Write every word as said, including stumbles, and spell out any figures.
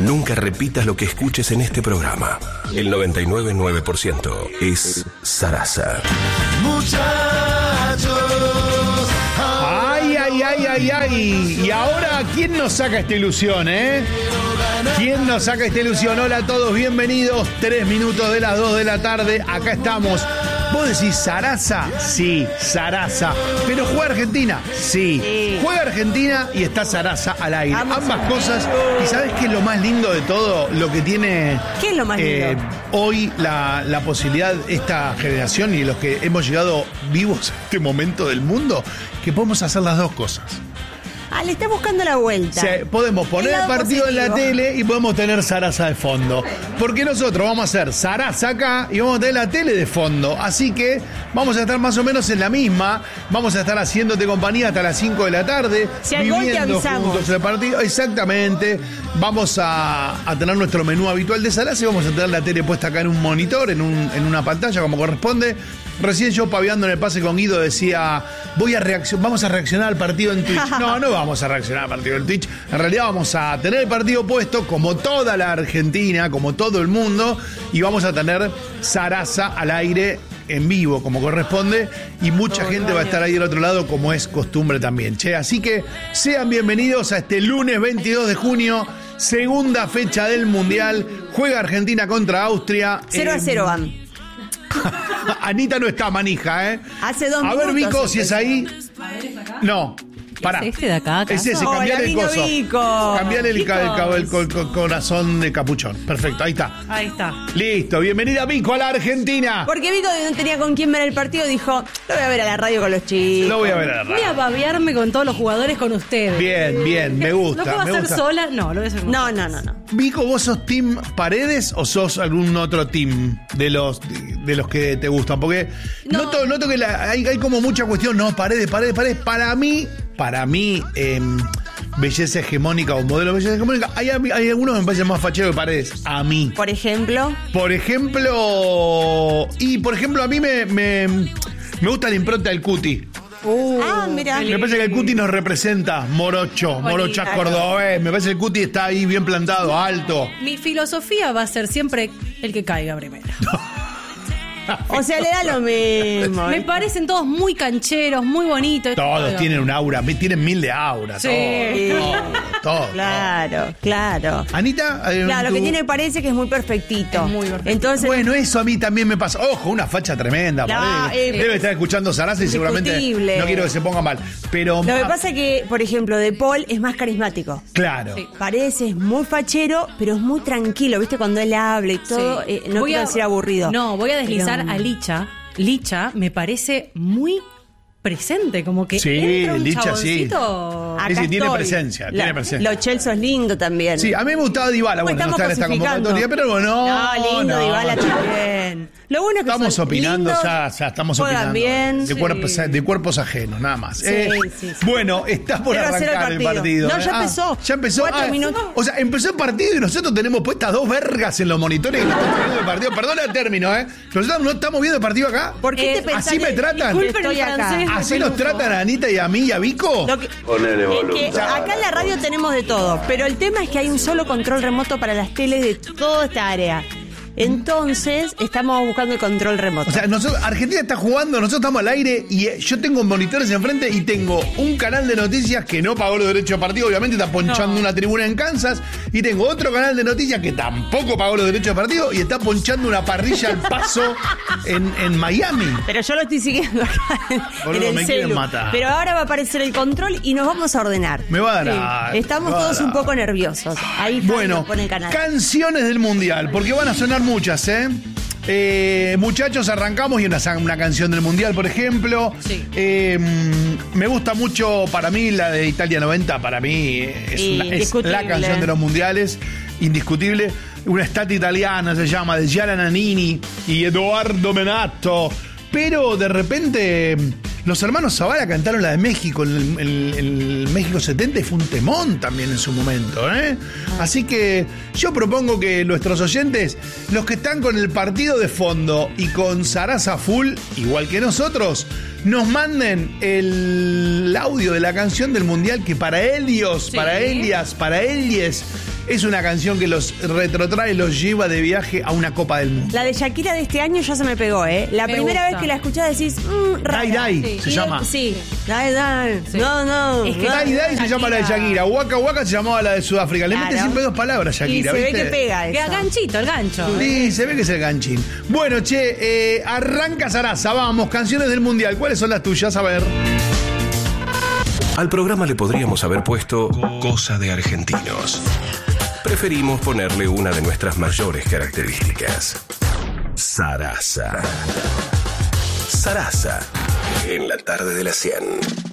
Nunca repitas lo que escuches en este programa. El noventa y nueve punto nueve por ciento es Sarasa. Muchachos. Ay, ay, ay, ay, ay. Y ahora, ¿quién nos saca esta ilusión, eh? ¿Quién nos saca esta ilusión? Hola a todos, bienvenidos. Tres minutos de las dos de la tarde. Acá estamos. ¿Vos decís Sarasa? Sí, Sarasa. ¿Pero juega Argentina? Sí. Sí. Juega Argentina y está Sarasa al aire. Vamos Ambas cosas. ¿Y sabés qué es lo más lindo de todo? Lo que tiene ¿Qué es lo más lindo? eh, hoy la, la posibilidad, esta generación y los que hemos llegado vivos a este momento del mundo, que podemos hacer las dos cosas. Ah, le está buscando la vuelta. Sí, podemos poner el, el partido positivo en la tele y podemos tener Sarasa de fondo. Porque nosotros vamos a hacer Sarasa acá y vamos a tener la tele de fondo. Así que vamos a estar más o menos en la misma. Vamos a estar haciéndote compañía hasta las cinco de la tarde. Si al gol te viviendo avisamos. juntos el partido. Exactamente. Vamos a, a tener nuestro menú habitual de Sarasa y vamos a tener la tele puesta acá en un monitor, en, un, en una pantalla como corresponde. Recién yo paviando en el pase con Guido decía, voy a reaccionar, vamos a reaccionar al partido en Twitch. No, no vamos a reaccionar al partido en Twitch. En realidad vamos a tener el partido puesto como toda la Argentina, como todo el mundo, y vamos a tener Sarasa al aire en vivo como corresponde, y mucha oh, gente va a estar ahí del otro lado como es costumbre también. Che, así que sean bienvenidos a este lunes veintidós de junio, segunda fecha del Mundial. Juega Argentina contra Austria. cero a cero van. Anita no está manija, ¿eh? Hace dos A minutos. ver, Vico, si es ahí. No. Pará. ¿Es este de acá? ¿Acaso? Es ese, cambiale el Hola, coso. Vico. Cambiale el, Vico. ca- el, ca- el co- co- corazón de capuchón. Perfecto, ahí está. Ahí está. Listo, bienvenida Vico a la Argentina. Porque Vico no tenía con quién ver el partido, dijo, lo voy a ver a la radio con los chicos. Lo voy a ver a la Voy a radio. babearme con todos los jugadores con ustedes. Bien, bien, me gusta. ¿No puedo me hacer gusta. sola? No, lo voy a hacer con No, ustedes. no, no, no. Vico, ¿vos sos team Paredes o sos algún otro team de los de los que te gustan? Porque No. noto, noto que la- hay, hay como mucha cuestión, no, Paredes, Paredes, Paredes. Para mí, para mí, eh, belleza hegemónica o modelo de belleza hegemónica, hay, hay algunos que me parecen más facheros que Paredes. A mí. Por ejemplo, Por ejemplo, y por ejemplo, a mí me, me, me gusta la impronta del Cuti. ah, mira. Me parece que el Cuti nos representa, morocho, morochas claro. cordobés. Me parece que el Cuti está ahí bien plantado, alto. Mi filosofía va a ser siempre el que caiga primero. O sea, le da lo mismo. Me parecen todos muy cancheros, muy bonitos. Todos Oiga. tienen un aura, tienen mil de aura. Sí. Todos, todos, todos. Claro, claro. Anita, eh, Claro, lo tú- que tiene parece que es muy perfectito. Es muy perfecto. Entonces, Bueno, eso a mí también me pasa. Ojo, una facha tremenda. No, Paredes. eh, Debe estar escuchando Sarasa y seguramente indiscutible. no quiero que se ponga mal. Pero lo que ah, pasa es que, por ejemplo, De Paul es más carismático. claro. Sí. Parece es muy fachero, pero es muy tranquilo, ¿viste? Cuando él habla y todo, Sí. eh, no Voy quiero a- decir aburrido. No, voy a deslizar Pero- a Licha. Licha me parece muy presente, como que Sí, entra un Licha, sí. chaboncito. Acá Sí, sí, tiene estoy. presencia, La- tiene presencia. Lo Chelsea es lindo también. Sí, a mí me gustaba Dybala, bueno, no estamos está en esta cosificando. convocatoria, pero bueno, No, lindo, no. Dybala también. Lo bueno es que Estamos son opinando, lindos, ya, ya estamos juegan opinando. bien. de, Sí. cuerpos, de cuerpos ajenos, nada más. Sí, Eh, sí, sí. Bueno, está por cero a cero arrancar el el partido. partido. No, ¿eh? ya Ah, empezó. ya empezó. Cuatro Ah, minutos. O sea, empezó el partido y nosotros tenemos puestas dos vergas en los monitores que no estamos viendo el partido. Perdona el término, ¿eh? Nosotros no estamos viendo el partido acá. ¿Por qué Eh, te pensás ¿así me que- tratan? que Disculpen el estoy acá? francés. ¿Así nos tratan a Anita y a mí y a Vico? Lo que- Ponele es voluntad. que acá en la radio tenemos de todo, pero el tema es que hay un solo control remoto para las teles de toda esta área. Entonces, estamos buscando el control remoto. O sea, nosotros, Argentina está jugando, nosotros estamos al aire y eh, yo tengo monitores enfrente y tengo un canal de noticias que no pagó los derechos de partido, obviamente está ponchando No. una tribuna en Kansas, y tengo otro canal de noticias que tampoco pagó los derechos de partido y está ponchando una parrilla al paso en, en Miami. Pero yo lo estoy siguiendo acá en, Boludo, en me el quieren celu. matar. Pero ahora va a aparecer el control y nos vamos a ordenar. Me va a dar. Estamos me va a todos dar. un poco nerviosos. Ahí Fabi Bueno, nos pone el canal. canciones del Mundial, porque van a sonar muchas, ¿eh? Eh, muchachos, arrancamos y una, una canción del Mundial, por ejemplo. Sí. Eh, me gusta mucho, para mí, la de Italia noventa, para mí es, Sí, una- es indiscutible. la canción de los mundiales, indiscutible. Una estate italiana se llama, de Gianna Nannini y Edoardo Menato. Pero de repente los hermanos Zavala cantaron la de México, el, el- el México setenta, y fue un temón también en su momento, ¿eh? Así que yo propongo que nuestros oyentes, los que están con el partido de fondo y con Sarasa full, igual que nosotros, nos manden el audio de la canción del Mundial que para Helios, Sí. para Elias, para Elies, es una canción que los retrotrae, los lleva de viaje a una Copa del Mundo. La de Shakira de este año ya se me pegó, ¿eh? La Me primera gusta. vez que la escuchás decís, mmm, rara. Dai Dai Sí. se Y llama. el- Sí, Dai Dai. Sí. No, no. Es que no. Dai Dai se llama la de Shakira. Waka Waka se llamaba la de Sudáfrica. Le mete Claro. siempre dos palabras Shakira, Y se ¿viste? ve que pega Que eso. ganchito, el gancho. Sí, se ve que es el ganchín. Bueno, che, eh, arranca Sarasa, vamos, canciones del Mundial. ¿Cuáles son las tuyas? A ver. Al programa le podríamos haber puesto Cosa de Argentinos. Preferimos ponerle una de nuestras mayores características. Sarasa. Sarasa. En la tarde de las cien.